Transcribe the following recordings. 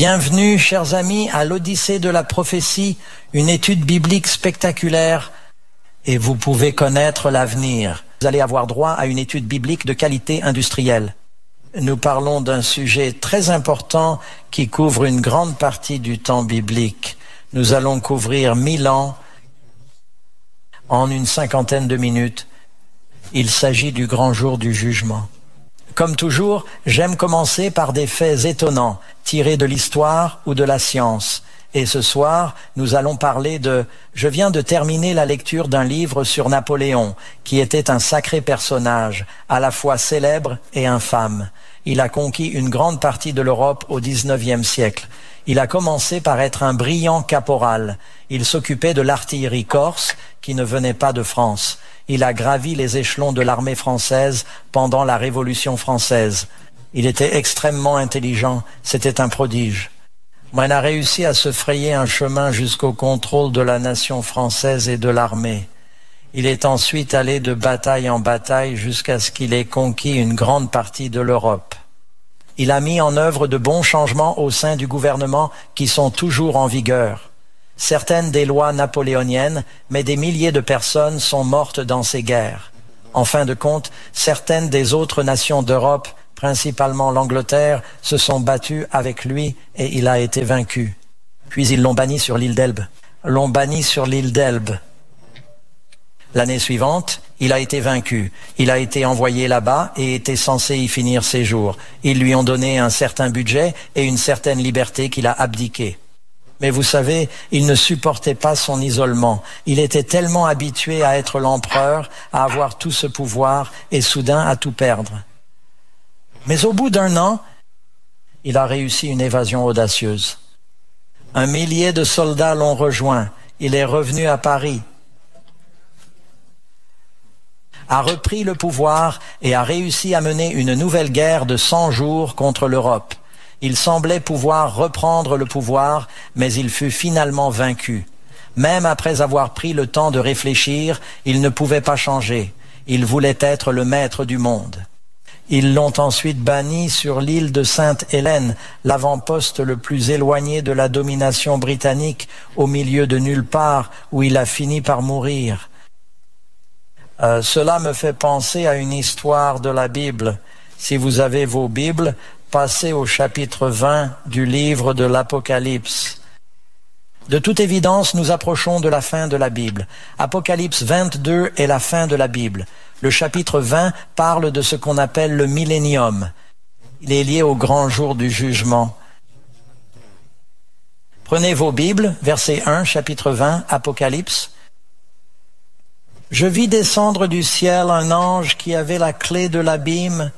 Bienvenue, chers amis, à l'Odyssée de la prophétie, une étude biblique spectaculaire, et vous pouvez connaître l'avenir. Vous allez avoir droit à une étude biblique de qualité industrielle. Nous parlons d'un sujet très important qui couvre une grande partie du temps biblique. Nous allons couvrir 1000 ans en une cinquantaine de minutes. Il s'agit du grand jour du jugement. Comme toujours, j'aime commencer par des faits étonnants, tirés de l'histoire ou de la science. Et ce soir, nous allons parler de... Je viens de terminer la lecture d'un livre sur Napoléon, qui était un sacré personnage, à la fois célèbre et infâme. Il a conquis une grande partie de l'Europe au XIXe siècle. Il a commencé par être un brillant caporal. Il s'occupait de l'artillerie corse, qui ne venait pas de France. Il a gravi les échelons de l'armée française pendant la Révolution française. Il était extrêmement intelligent, c'était un prodige. Mais il a réussi à se frayer un chemin jusqu'au contrôle de la nation française et de l'armée. Il est ensuite allé de bataille en bataille jusqu'à ce qu'il ait conquis une grande partie de l'Europe. Il a mis en œuvre de bons changements au sein du gouvernement qui sont toujours en vigueur. Certaines des lois napoléoniennes, mais des milliers de personnes sont mortes dans ces guerres. En fin de compte, certaines des autres nations d'Europe, principalement l'Angleterre, se sont battues avec lui et il a été vaincu. Puis ils l'ont banni sur l'île d'Elbe. L'année suivante, il a été vaincu. Il a été envoyé là-bas et était censé y finir ses jours. Ils lui ont donné un certain budget et une certaine liberté qu'il a abdiqué. Mais vous savez, il ne supportait pas son isolement. Il était tellement habitué à être l'empereur, à avoir tout ce pouvoir et soudain à tout perdre. Mais au bout d'un an, il a réussi une évasion audacieuse. 1 millier de soldats l'ont rejoint. Il est revenu à Paris, a repris le pouvoir et a réussi à mener une nouvelle guerre de 100 jours contre l'Europe. Il semblait pouvoir reprendre le pouvoir, mais il fut finalement vaincu. Même après avoir pris le temps de réfléchir, il ne pouvait pas changer. Il voulait être le maître du monde. Ils l'ont ensuite banni sur l'île de Sainte-Hélène, l'avant-poste le plus éloigné de la domination britannique, au milieu de nulle part, où il a fini par mourir. Cela me fait penser à une histoire de la Bible. Si vous avez vos Bibles, passez au chapitre 20 du livre de l'Apocalypse. De toute évidence, nous approchons de la fin de la Bible. Apocalypse 22 est la fin de la Bible. Le chapitre 20 parle de ce qu'on appelle le millénium. Il est lié au grand jour du jugement. Prenez vos Bibles, verset 1, chapitre 20, Apocalypse. « Je vis descendre du ciel un ange qui avait la clé de l'abîme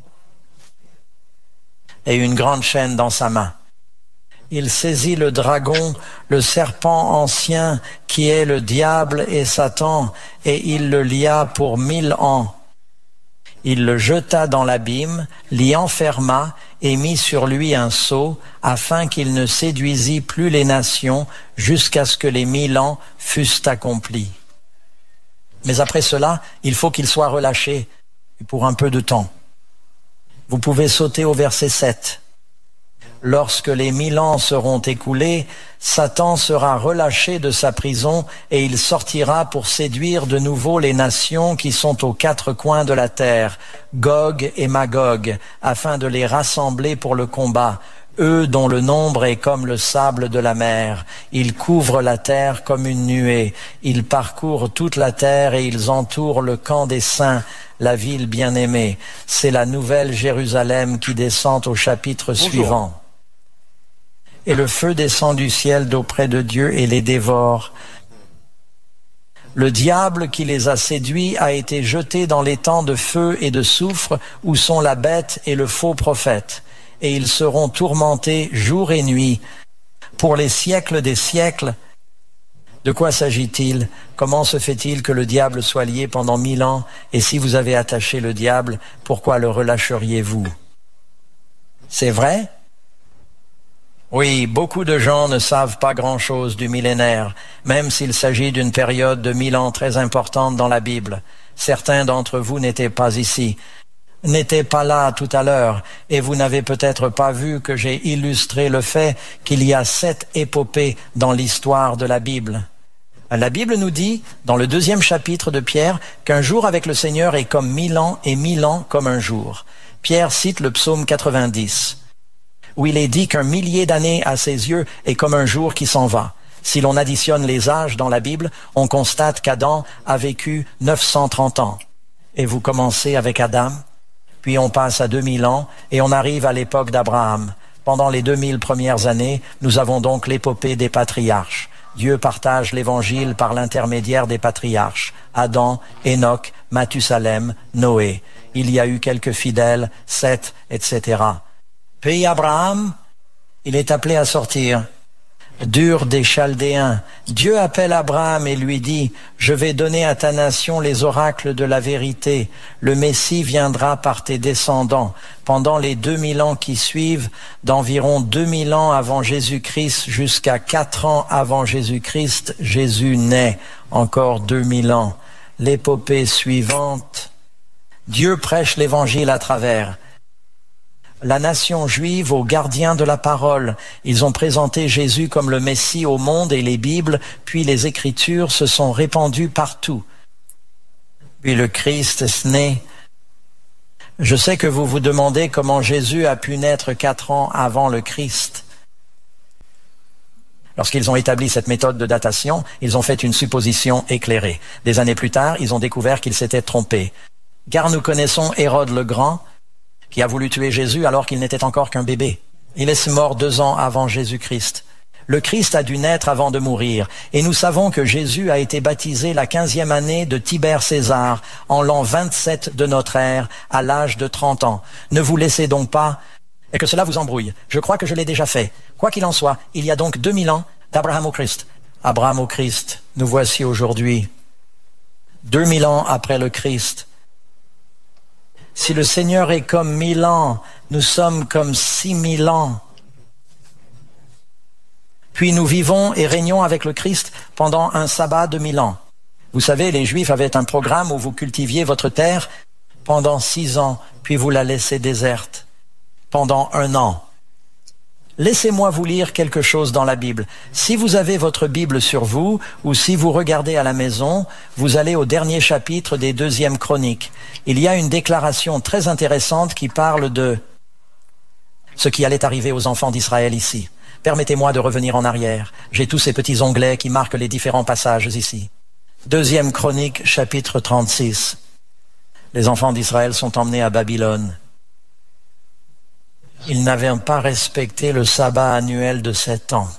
et une grande chaîne dans sa main. Il saisit le dragon, le serpent ancien, qui est le diable et Satan, et il le lia pour 1000 ans. Il le jeta dans l'abîme, l'y enferma et mit sur lui un sceau, afin qu'il ne séduisît plus les nations jusqu'à ce que les 1000 ans fussent accomplis. Mais après cela, il faut qu'il soit relâché pour un peu de temps. Vous pouvez sauter au verset 7. Lorsque les 1000 ans seront écoulés, Satan sera relâché de sa prison et il sortira pour séduire de nouveau les nations qui sont aux 4 coins de la terre, Gog et Magog, afin de les rassembler pour le combat. Eux dont le nombre est comme le sable de la mer. Ils couvrent la terre comme une nuée. Ils parcourent toute la terre et ils entourent le camp des saints, la ville bien-aimée. C'est la nouvelle Jérusalem qui descend au chapitre suivant. Et le feu descend du ciel d'auprès de Dieu et les dévore. Le diable qui les a séduits a été jeté dans les temps de feu et de soufre où sont la bête et le faux prophète. Et ils seront tourmentés jour et nuit pour les siècles des siècles. De quoi s'agit-il? Comment se fait-il que le diable soit lié pendant 1000 ans? Et si vous avez attaché le diable, pourquoi le relâcheriez-vous? C'est vrai? Oui, beaucoup de gens ne savent pas grand-chose du millénaire, même s'il s'agit d'une période de 1000 ans très importante dans la Bible. Certains d'entre vous n'étaient pas ici. n'était pas là tout à l'heure et vous n'avez peut-être pas vu que j'ai illustré le fait qu'il y a 7 épopées dans l'histoire de la Bible. La Bible nous dit, dans le 2e chapitre de Pierre, qu'un jour avec le Seigneur est comme 1000 ans et 1000 ans comme un jour. Pierre cite le psaume 90, où il est dit qu'un millier d'années à ses yeux est comme un jour qui s'en va. Si l'on additionne les âges dans la Bible, on constate qu'Adam a vécu 930 ans. Et vous commencez avec Adam, puis on passe à 2000 ans et on arrive à l'époque d'Abraham. Pendant les 2000 premières années, nous avons donc l'épopée des patriarches. Dieu partage l'évangile par l'intermédiaire des patriarches. Adam, Enoch, Mathusalem, Noé. Il y a eu quelques fidèles, Seth, etc. Puis Abraham, il est appelé à sortir. Dur des Chaldéens. Dieu appelle Abraham et lui dit, « Je vais donner à ta nation les oracles de la vérité. Le Messie viendra par tes descendants. » Pendant les 2000 ans qui suivent, d'environ 2000 ans avant Jésus-Christ jusqu'à 4 ans avant Jésus-Christ, Jésus naît. Encore 2000 ans. L'épopée suivante, Dieu prêche l'évangile à travers la nation juive aux gardiens de la parole. Ils ont présenté Jésus comme le Messie au monde et les Bibles, puis les Écritures se sont répandues partout. Puis le Christ est né. Je sais que vous vous demandez comment Jésus a pu naître 4 ans avant le Christ. Lorsqu'ils ont établi cette méthode de datation, ils ont fait une supposition éclairée. Des années plus tard, ils ont découvert qu'ils s'étaient trompés. Car nous connaissons Hérode le Grand, qui a voulu tuer Jésus alors qu'il n'était encore qu'un bébé. Il est mort 2 ans avant Jésus-Christ. Le Christ a dû naître avant de mourir. Et nous savons que Jésus a été baptisé la 15e année de Tibère César, en l'an 27 de notre ère, à l'âge de 30 ans. Ne vous laissez donc pas, et que cela vous embrouille. Je crois que je l'ai déjà fait. Quoi qu'il en soit, il y a donc 2000 ans d'Abraham au Christ. Abraham au Christ, nous voici aujourd'hui. 2000 ans après le Christ. Si le Seigneur est comme 1000 ans, nous sommes comme 6000 ans. Puis nous vivons et régnons avec le Christ pendant un sabbat de 1000 ans. Vous savez, les Juifs avaient un programme où vous cultiviez votre terre pendant 6 ans, puis vous la laissez déserte pendant 1 an. Laissez-moi vous lire quelque chose dans la Bible. Si vous avez votre Bible sur vous, ou si vous regardez à la maison, vous allez au dernier chapitre des 2e Chroniques. Il y a une déclaration très intéressante qui parle de ce qui allait arriver aux enfants d'Israël ici. Permettez-moi de revenir en arrière. J'ai tous ces petits onglets qui marquent les différents passages ici. 2e Chronique, chapitre 36. Les enfants d'Israël sont emmenés à Babylone. Ils n'avaient pas respecté le sabbat annuel de 7 ans.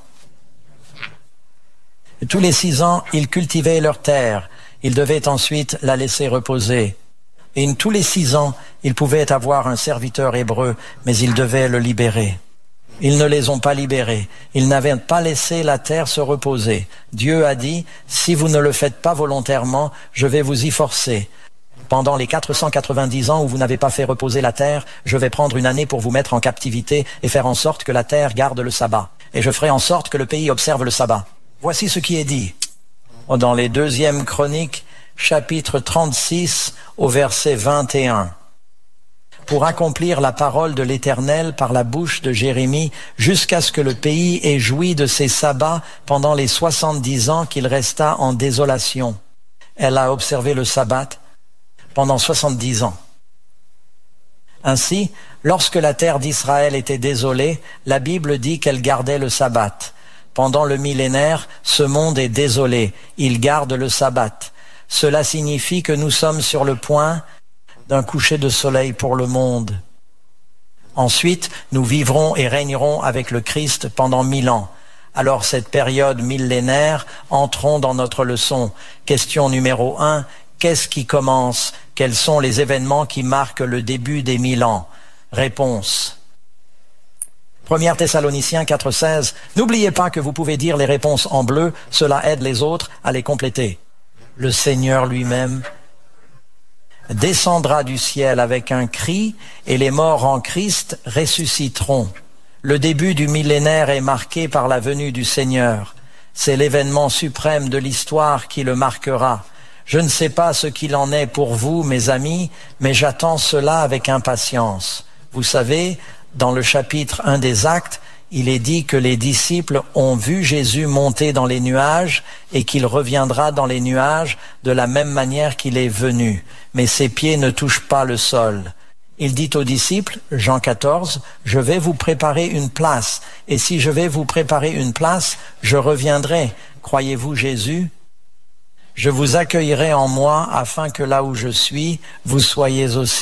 Et tous les 6 ans, ils cultivaient leur terre. Ils devaient ensuite la laisser reposer. Et tous les 6 ans, ils pouvaient avoir un serviteur hébreu, mais ils devaient le libérer. Ils ne les ont pas libérés. Ils n'avaient pas laissé la terre se reposer. Dieu a dit, si vous ne le faites pas volontairement, je vais vous y forcer. Pendant les 490 ans où vous n'avez pas fait reposer la terre, je vais prendre une année pour vous mettre en captivité et faire en sorte que la terre garde le sabbat. Et je ferai en sorte que le pays observe le sabbat. Voici ce qui est dit dans les 2e Chroniques, chapitre 36, au verset 21. Pour accomplir la parole de l'Éternel par la bouche de Jérémie, jusqu'à ce que le pays ait joui de ses sabbats pendant les 70 ans qu'il resta en désolation. Elle a observé le sabbat pendant 70 ans. Ainsi, lorsque la terre d'Israël était désolée, la Bible dit qu'elle gardait le sabbat. Pendant le millénaire, ce monde est désolé, il garde le sabbat. Cela signifie que nous sommes sur le point d'un coucher de soleil pour le monde. Ensuite, nous vivrons et régnerons avec le Christ pendant 1000 ans. Alors cette période millénaire, entrons dans notre leçon. Question numéro 1, qu'est-ce qui commence ? Quels sont les événements qui marquent le début des 1000 ans ? Réponse. 1 Thessaloniciens 4,16. N'oubliez pas que vous pouvez dire les réponses en bleu, cela aide les autres à les compléter. Le Seigneur lui-même descendra du ciel avec un cri et les morts en Christ ressusciteront. Le début du millénaire est marqué par la venue du Seigneur. C'est l'événement suprême de l'histoire qui le marquera. Je ne sais pas ce qu'il en est pour vous, mes amis, mais j'attends cela avec impatience. Vous savez, dans le chapitre 1 des Actes, il est dit que les disciples ont vu Jésus monter dans les nuages et qu'il reviendra dans les nuages de la même manière qu'il est venu. Mais ses pieds ne touchent pas le sol. Il dit aux disciples, Jean 14, « Je vais vous préparer une place, et si je vais vous préparer une place, je reviendrai. Croyez-vous Jésus ? Je vous accueillerai en moi, afin que là où je suis, vous soyez aussi. »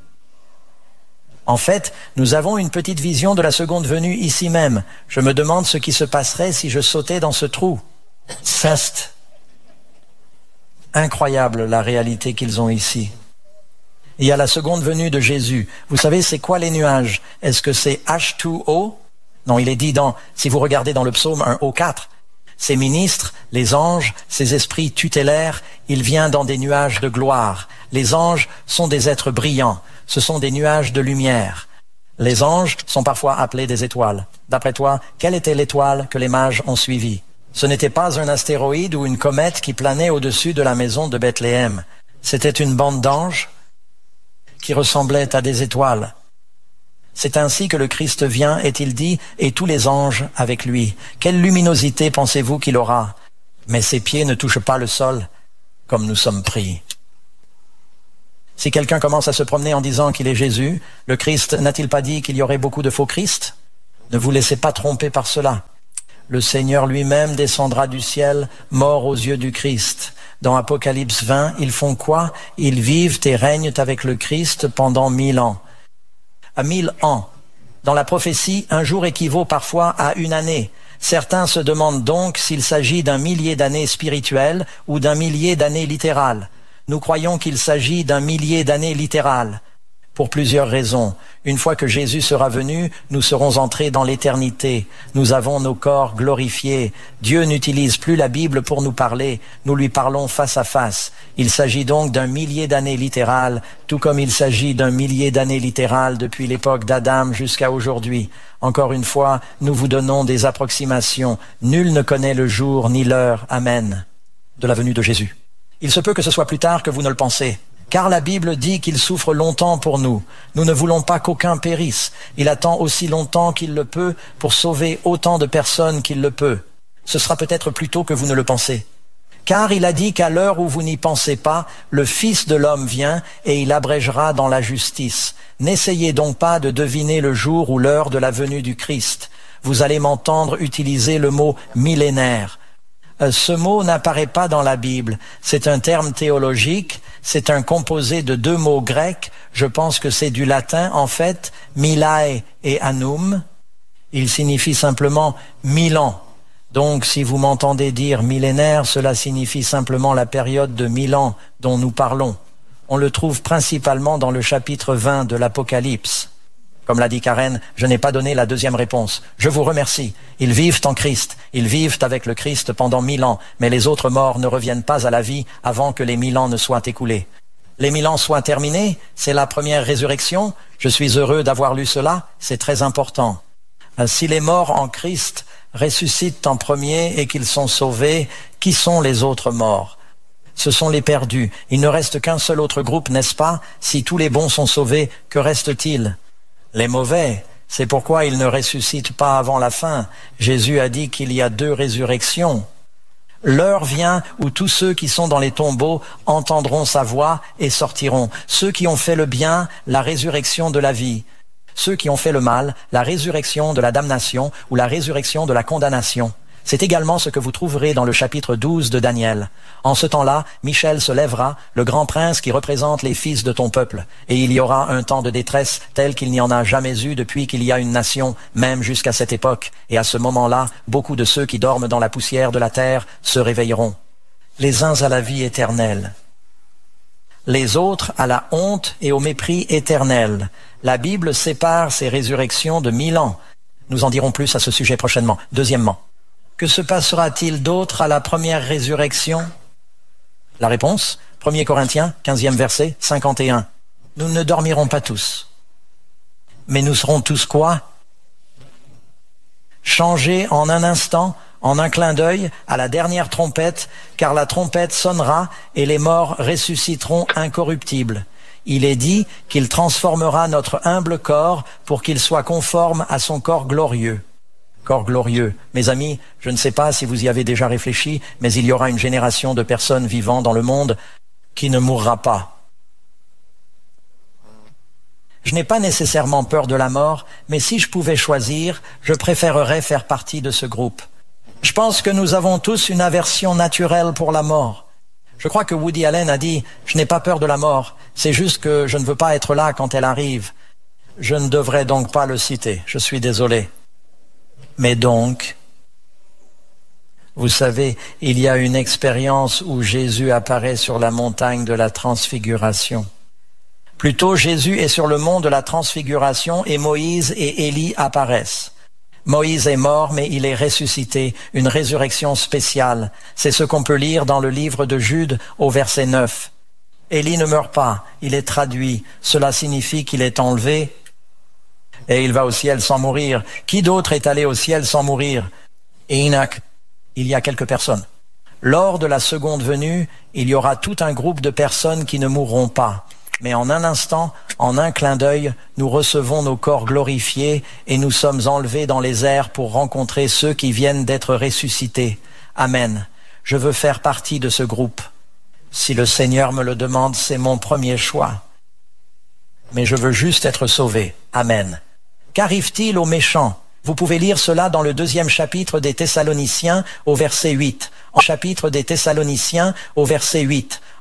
En fait, nous avons une petite vision de la seconde venue ici même. Je me demande ce qui se passerait si je sautais dans ce trou. C'est incroyable la réalité qu'ils ont ici. Il y a la seconde venue de Jésus. Vous savez, c'est quoi les nuages? Est-ce que c'est H2O? Non, il est dit si vous regardez dans le psaume 1O4, ces ministres, les anges, ces esprits tutélaires, il vient dans des nuages de gloire. Les anges sont des êtres brillants. Ce sont des nuages de lumière. Les anges sont parfois appelés des étoiles. D'après toi, quelle était l'étoile que les mages ont suivie? Ce n'était pas un astéroïde ou une comète qui planait au-dessus de la maison de Bethléem. C'était une bande d'anges qui ressemblait à des étoiles. C'est ainsi que le Christ vient, est-il dit, et tous les anges avec lui. Quelle luminosité pensez-vous qu'il aura? Mais ses pieds ne touchent pas le sol, comme nous sommes pris. Si quelqu'un commence à se promener en disant qu'il est Jésus, le Christ n'a-t-il pas dit qu'il y aurait beaucoup de faux Christ? Ne vous laissez pas tromper par cela. Le Seigneur lui-même descendra du ciel, mort aux yeux du Christ. Dans Apocalypse 20, ils font quoi? Ils vivent et règnent avec le Christ pendant 1000 ans. À 1000 ans. Dans la prophétie, un jour équivaut parfois à une année. Certains se demandent donc s'il s'agit d'un millier d'années spirituelles ou d'un millier d'années littérales. Nous croyons qu'il s'agit d'un millier d'années littérales, pour plusieurs raisons. Une fois que Jésus sera venu, nous serons entrés dans l'éternité. Nous avons nos corps glorifiés. Dieu n'utilise plus la Bible pour nous parler. Nous lui parlons face à face. Il s'agit donc d'un millier d'années littérales, tout comme il s'agit d'un millier d'années littérales depuis l'époque d'Adam jusqu'à aujourd'hui. Encore une fois, nous vous donnons des approximations. Nul ne connaît le jour ni l'heure, amen, de la venue de Jésus. Il se peut que ce soit plus tard que vous ne le pensez, car la Bible dit qu'il souffre longtemps pour nous. Nous ne voulons pas qu'aucun périsse. Il attend aussi longtemps qu'il le peut pour sauver autant de personnes qu'il le peut. Ce sera peut-être plus tôt que vous ne le pensez. Car il a dit qu'à l'heure où vous n'y pensez pas, le Fils de l'homme vient et il abrégera dans la justice. N'essayez donc pas de deviner le jour ou l'heure de la venue du Christ. Vous allez m'entendre utiliser le mot millénaire. Ce mot n'apparaît pas dans la Bible. C'est un terme théologique, c'est un composé de deux mots grecs. Je pense que c'est du latin, en fait, milae et annum. Il signifie simplement 1000 ans. Donc, si vous m'entendez dire millénaire, cela signifie simplement la période de 1000 ans dont nous parlons. On le trouve principalement dans le chapitre 20 de l'Apocalypse. Comme l'a dit Karen, je n'ai pas donné la deuxième réponse. Je vous remercie. Ils vivent en Christ. Ils vivent avec le Christ pendant 1000 ans. Mais les autres morts ne reviennent pas à la vie avant que les 1000 ans ne soient écoulés. Les 1000 ans soient terminés. C'est la première résurrection. Je suis heureux d'avoir lu cela. C'est très important. Si les morts en Christ ressuscitent en premier et qu'ils sont sauvés, qui sont les autres morts? Ce sont les perdus. Il ne reste qu'un seul autre groupe, n'est-ce pas? Si tous les bons sont sauvés, que reste-t-il? Les mauvais. C'est pourquoi ils ne ressuscitent pas avant la fin. Jésus a dit qu'il y a 2 résurrections. L'heure vient où tous ceux qui sont dans les tombeaux entendront sa voix et sortiront. Ceux qui ont fait le bien, la résurrection de la vie. Ceux qui ont fait le mal, la résurrection de la damnation ou la résurrection de la condamnation. C'est également ce que vous trouverez dans le chapitre 12 de Daniel. En ce temps-là, Michel se lèvera, le grand prince qui représente les fils de ton peuple, et il y aura un temps de détresse tel qu'il n'y en a jamais eu depuis qu'il y a une nation, même jusqu'à cette époque. Et à ce moment-là, beaucoup de ceux qui dorment dans la poussière de la terre se réveilleront. Les uns à la vie éternelle, les autres à la honte et au mépris éternel. La Bible sépare ces résurrections de 1000 ans. Nous en dirons plus à ce sujet prochainement. Deuxièmement, que se passera-t-il d'autre à la première résurrection? La réponse, 1 Corinthiens, 15e verset, 51. Nous ne dormirons pas tous. Mais nous serons tous quoi? Changés en un instant, en un clin d'œil, à la dernière trompette, car la trompette sonnera et les morts ressusciteront incorruptibles. Il est dit qu'il transformera notre humble corps pour qu'il soit conforme à son corps glorieux. Corps glorieux. Mes amis, je ne sais pas si vous y avez déjà réfléchi, mais il y aura une génération de personnes vivant dans le monde qui ne mourra pas. Je n'ai pas nécessairement peur de la mort, mais si je pouvais choisir, je préférerais faire partie de ce groupe. Je pense que nous avons tous une aversion naturelle pour la mort. Je crois que Woody Allen a dit « Je n'ai pas peur de la mort, c'est juste que je ne veux pas être là quand elle arrive. » Je ne devrais donc pas le citer, je suis désolé. Mais donc, vous savez, il y a une expérience où Jésus apparaît sur la montagne de la transfiguration. Plutôt, Jésus est sur le mont de la transfiguration et Moïse et Élie apparaissent. Moïse est mort, mais il est ressuscité, une résurrection spéciale. C'est ce qu'on peut lire dans le livre de Jude au verset 9. Élie ne meurt pas, il est traduit. Cela signifie qu'il est enlevé et il va au ciel sans mourir. Qui d'autre est allé au ciel sans mourir? Enoch. Il y a quelques personnes. Lors de la seconde venue, il y aura tout un groupe de personnes qui ne mourront pas. Mais en un instant, en un clin d'œil, nous recevons nos corps glorifiés et nous sommes enlevés dans les airs pour rencontrer ceux qui viennent d'être ressuscités. Amen. Je veux faire partie de ce groupe. Si le Seigneur me le demande, c'est mon premier choix. Mais je veux juste être sauvé. Amen. Qu'arrive-t-il aux méchants? Vous pouvez lire cela dans le 2e chapitre des Thessaloniciens au verset 8. En chapitre des Thessaloniciens au verset 8.